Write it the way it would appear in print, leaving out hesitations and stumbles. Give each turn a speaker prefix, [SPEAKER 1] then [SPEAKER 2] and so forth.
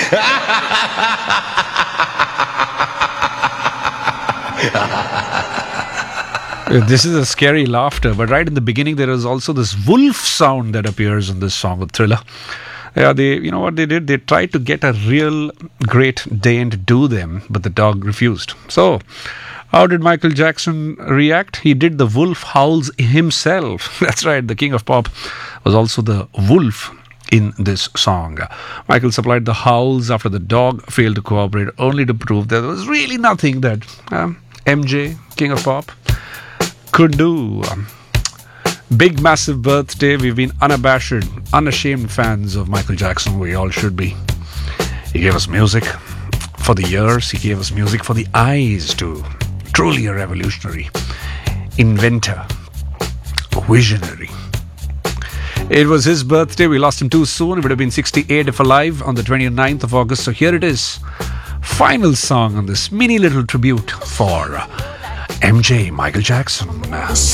[SPEAKER 1] This is a scary laughter, but right in the beginning there is also this wolf sound that appears in this song of Thriller. Yeah, you know what they did? They tried to get a real Great Dane to do them, but the dog refused. So, how did Michael Jackson react? He did the wolf howls himself. That's right, the king of pop was also the wolf in this song. Michael supplied the howls after the dog failed to cooperate, only to prove that there was really nothing that MJ, king of pop, could do. Big massive birthday. We've been unabashed, unashamed fans of Michael Jackson. We all should be. He gave us music for the ears. He gave us music for the eyes too. Truly a revolutionary, inventor, visionary. It was his birthday. We lost him too soon. He would have been 68 if alive on the 29th of August. So here it is. Final song on this mini little tribute for MJ, Michael Jackson.